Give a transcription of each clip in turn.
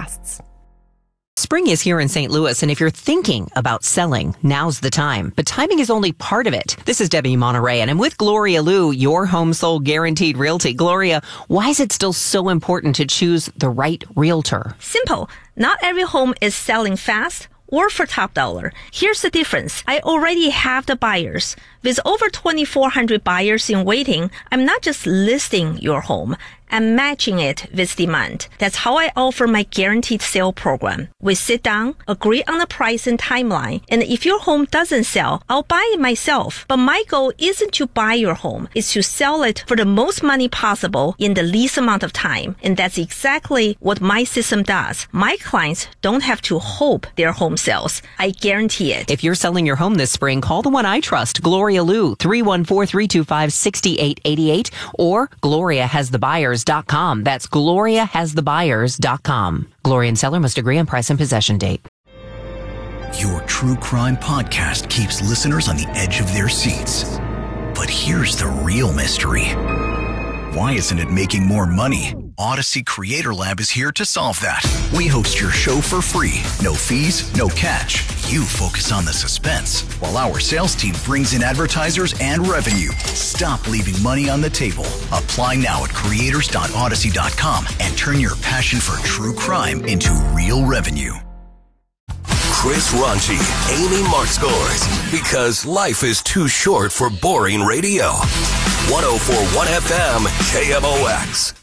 podcasts. Spring is here in St. Louis, and if you're thinking about selling, now's the time. But timing is only part of it. This is Debbie Monterey, and I'm with Gloria Liu, your home sold guaranteed realty. Gloria, why is it still so important to choose the right realtor? Simple. Not every home is selling fast or for top dollar. Here's the difference. I already have the buyers. With over 2,400 buyers in waiting, I'm not just listing your home. I'm matching it with demand. That's how I offer my guaranteed sale program. We sit down, agree on the price and timeline, and if your home doesn't sell, I'll buy it myself. But my goal isn't to buy your home. It's to sell it for the most money possible in the least amount of time. And that's exactly what my system does. My clients don't have to hope their home sells. I guarantee it. If you're selling your home this spring, call the one I trust, Gloria Liu, 314-325-6888, or GloriaHasTheBuyers.com. That's GloriaHasTheBuyers.com. Gloria and seller must agree on price and possession date. Your true crime podcast keeps listeners on the edge of their seats. But here's the real mystery. Why isn't it making more money? Odyssey Creator Lab is here to solve that. We host your show for free. No fees, no catch. You focus on the suspense, while our sales team brings in advertisers and revenue. Stop leaving money on the table. Apply now at creators.odyssey.com and turn your passion for true crime into real revenue. Chris Raunchy, Amy Markscores, because life is too short for boring radio. 104.1 FM, KMOX.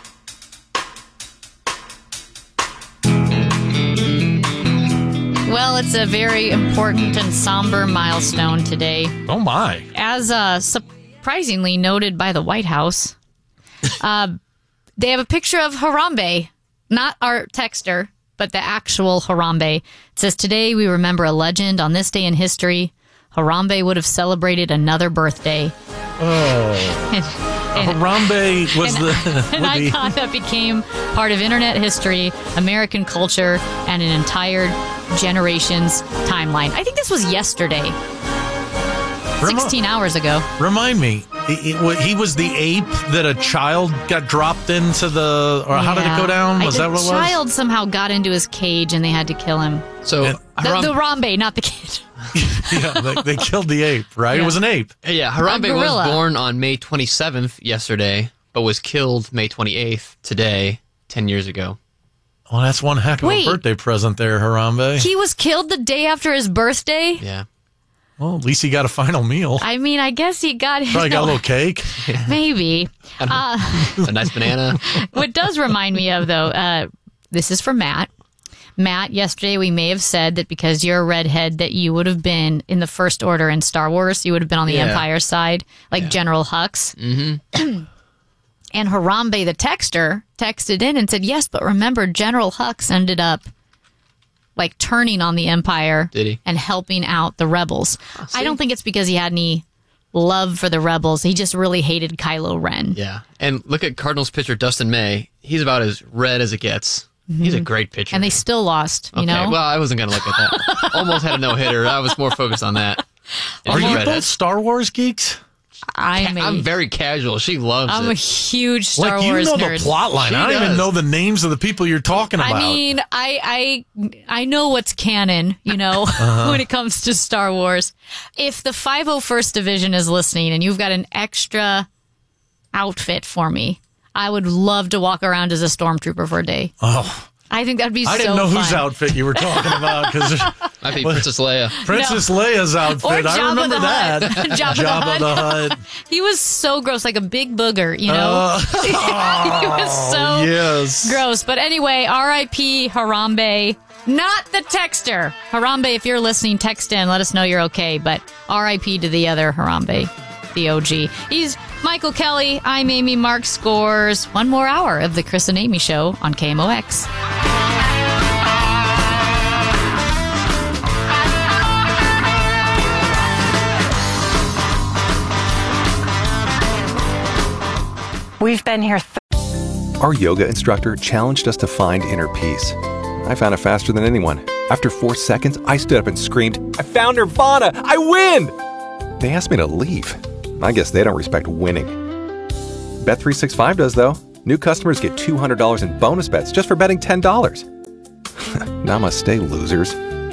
Well, it's a very important and somber milestone today. Oh, my. As surprisingly noted by the White House, they have a picture of Harambe, not our texter, but the actual Harambe. It says, today we remember a legend. On this day in history, Harambe would have celebrated another birthday. Oh. Harambe was an icon that became part of internet history, American culture, and an entire generation's timeline. I think this was yesterday. 16 hours ago. Remind me, he was the ape that a child got dropped into the... Or how did it go down? Was that what it was? The child somehow got into his cage and they had to kill him. So the Harambe, not the kid. Yeah, they killed the ape, right? Yeah. It was an ape. Yeah, Harambe was born on May 27th yesterday, but was killed May 28th today, 10 years ago. Well, that's one heck of a birthday present there, Harambe. He was killed the day after his birthday? Yeah. Well, at least he got a final meal. I mean, I guess he got... Probably got a little cake. Yeah. Maybe. A nice banana. What does remind me of, though, this is for Matt. Matt, yesterday we may have said that because you're a redhead that you would have been in the First Order in Star Wars. You would have been on the Empire side, like General Hux. Mm-hmm. And Harambe, the texter, texted in and said, yes, but remember, General Hux ended up like turning on the Empire and helping out the rebels. I don't think it's because he had any love for the rebels. He just really hated Kylo Ren. Yeah. And look at Cardinals pitcher Dustin May. He's about as red as it gets. Mm-hmm. He's a great pitcher. And they still lost, you know? Well, I wasn't going to look at that. Almost had a no-hitter. I was more focused on that. Are you both Star Wars geeks? I'm very casual. She loves it. I'm a huge Star Wars nerd. You know the plot line. I don't even know the names of the people you're talking about. I mean, I know what's canon, you know, when it comes to Star Wars. If the 501st Division is listening and you've got an extra outfit for me, I would love to walk around as a stormtrooper for a day. Oh. I think that'd be so fun. I didn't know whose outfit you were talking about. I'd be Princess Leia. Princess Leia's outfit. Or Jabba I remember that. Jabba the Hutt. He was so gross, like a big booger, you know? He was so gross. But anyway, R.I.P. Harambe. Not the texter. Harambe, if you're listening, text in. Let us know you're okay. But R.I.P. to the other Harambe, the OG. He's Michael Kelly. I'm Amy Markscores. One more hour of the Chris and Amy Show on KMOX. We've been here. Our yoga instructor challenged us to find inner peace. I found it faster than anyone. After 4 seconds, I stood up and screamed, "I found Nirvana! I win!" They asked me to leave. I guess they don't respect winning. Bet365 does, though. New customers get $200 in bonus bets just for betting $10. Namaste, losers.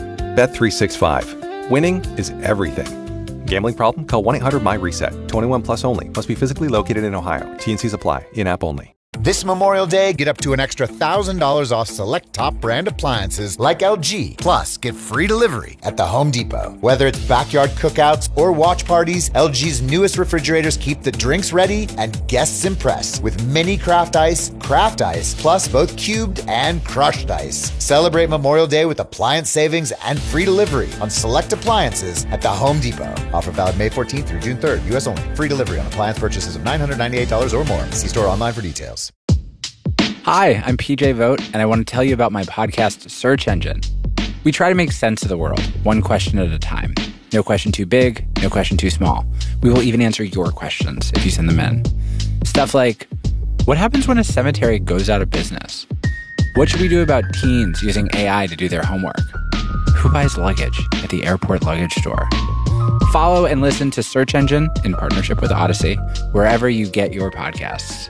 Bet365. Winning is everything. Gambling problem? Call 1-800-MY-RESET. 21 plus only. Must be physically located in Ohio. T&Cs apply. In-app only. This Memorial Day, get up to an extra $1,000 off select top brand appliances like LG. Plus, get free delivery at the Home Depot. Whether it's backyard cookouts or watch parties, LG's newest refrigerators keep the drinks ready and guests impressed with mini craft ice, plus both cubed and crushed ice. Celebrate Memorial Day with appliance savings and free delivery on select appliances at the Home Depot. Offer valid May 14th through June 3rd. U.S. only. Free delivery on appliance purchases of $998 or more. See store online for details. Hi, I'm PJ Vogt, and I want to tell you about my podcast, Search Engine. We try to make sense of the world, one question at a time. No question too big, no question too small. We will even answer your questions if you send them in. Stuff like, what happens when a cemetery goes out of business? What should we do about teens using AI to do their homework? Who buys luggage at the airport luggage store? Follow and listen to Search Engine in partnership with Odyssey, wherever you get your podcasts.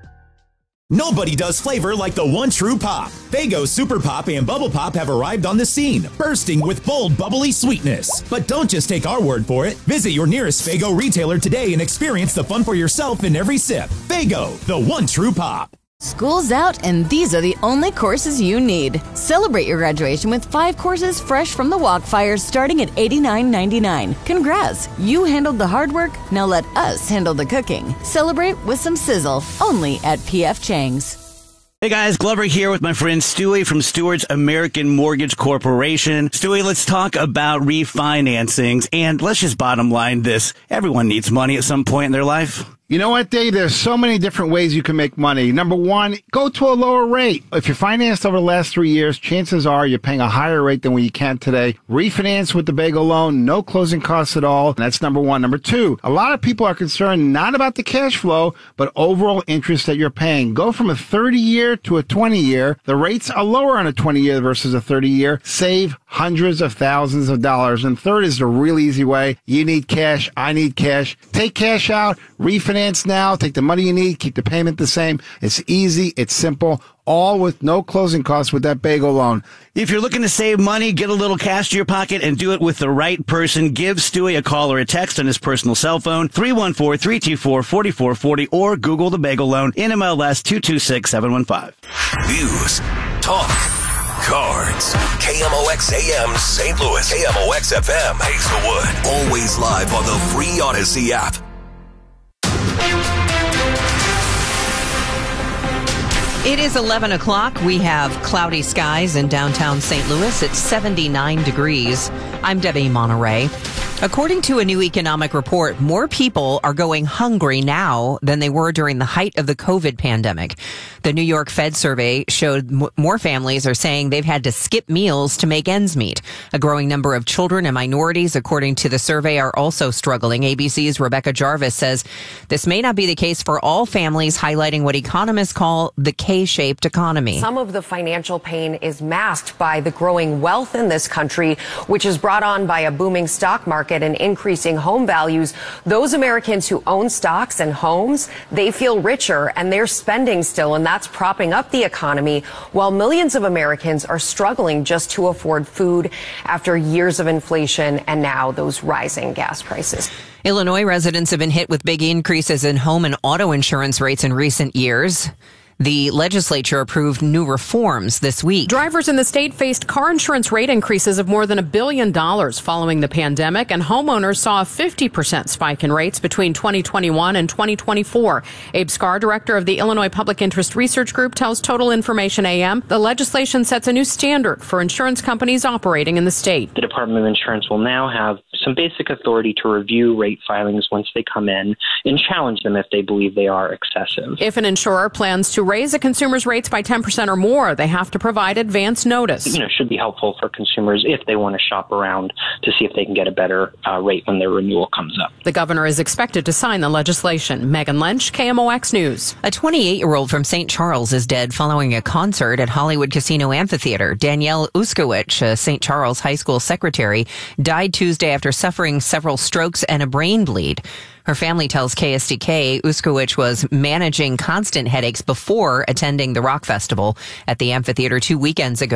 Nobody does flavor like the one true pop. Faygo Super Pop and Bubble Pop have arrived on the scene, bursting with bold, bubbly sweetness. But don't just take our word for it. Visit your nearest Faygo retailer today and experience the fun for yourself in every sip. Faygo, the one true pop. School's out, and these are the only courses you need. Celebrate your graduation with 5 courses fresh from the Walkfires starting at $89.99. Congrats! You handled the hard work, now let us handle the cooking. Celebrate with some sizzle, only at P.F. Chang's. Hey guys, Glover here with my friend Stewie from Stewart's American Mortgage Corporation. Stewie, let's talk about refinancings, and let's just bottom line this. Everyone needs money at some point in their life. You know what, Dave? There's so many different ways you can make money. Number one, go to a lower rate. If you're financed over the last 3 years, chances are you're paying a higher rate than what you can today. Refinance with the Bagel loan, no closing costs at all. That's number one. Number two, a lot of people are concerned not about the cash flow, but overall interest that you're paying. Go from a 30-year to a 20-year. The rates are lower on a 20-year versus a 30-year. Save hundreds of thousands of dollars. And third is the really easy way. You need cash. I need cash. Take cash out. Refinance now. Take the money you need. Keep the payment the same. It's easy. It's simple. All with no closing costs with that Bagel loan. If you're looking to save money, get a little cash to your pocket, and do it with the right person, give Stewie a call or a text on his personal cell phone, 314-324-4440, or Google the Bagel loan, NMLS 226715. News, talk, cards. KMOX AM St. Louis, KMOX FM Hazelwood. Always live on the free Odyssey app. It is 11 o'clock. We have cloudy skies in downtown St. Louis. It's 79 degrees. I'm Debbie Monterey. According to a new economic report, more people are going hungry now than they were during the height of the COVID pandemic. The New York Fed survey showed more families are saying they've had to skip meals to make ends meet. A growing number of children and minorities, according to the survey, are also struggling. ABC's Rebecca Jarvis says this may not be the case for all families, highlighting what economists call the K-shaped economy. Some of the financial pain is masked by the growing wealth in this country, which is brought on by a booming stock market and increasing home values. Those Americans who own stocks and homes, they feel richer and they're spending still, and that's propping up the economy, while millions of Americans are struggling just to afford food after years of inflation and now those rising gas prices. Illinois residents have been hit with big increases in home and auto insurance rates in recent years. The legislature approved new reforms this week. Drivers in the state faced car insurance rate increases of more than $1 billion following the pandemic, and homeowners saw a 50% spike in rates between 2021 and 2024. Abe Scar, director of the Illinois Public Interest Research Group, tells Total Information AM the legislation sets a new standard for insurance companies operating in the state. The Department of Insurance will now have some basic authority to review rate filings once they come in and challenge them if they believe they are excessive. If an insurer plans to raise a consumer's rates by 10% or more, they have to provide advance notice. It should be helpful for consumers if they want to shop around to see if they can get a better rate when their renewal comes up. The governor is expected to sign the legislation. Megan Lynch, KMOX News. A 28-year-old from St. Charles is dead following a concert at Hollywood Casino Amphitheater. Danielle Uskowicz, a St. Charles High School secretary, died Tuesday after suffering several strokes and a brain bleed. Her family tells KSDK Uskowicz was managing constant headaches before attending the rock festival at the amphitheater 2 weekends ago.